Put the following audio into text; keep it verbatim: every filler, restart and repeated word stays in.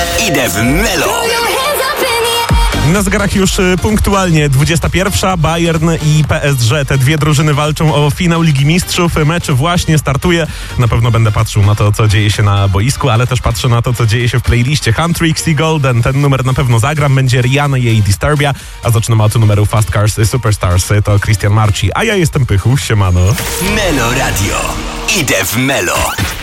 Idę w Melo. Na zegarach już punktualnie dwudziesta pierwsza. Bayern i P S G. Te dwie drużyny walczą o finał Ligi Mistrzów. Mecz właśnie startuje. Na pewno będę patrzył na to, co dzieje się na boisku, ale też patrzę na to, co dzieje się w playliście. Country X I Golden. Ten numer na pewno zagram. Będzie Rihanna i jej Disturbia. A zaczynamy od numeru Fast Cars Superstars. To Christian Marci. A ja jestem Pychu. Siemano. Melo Radio. Idę w Melo.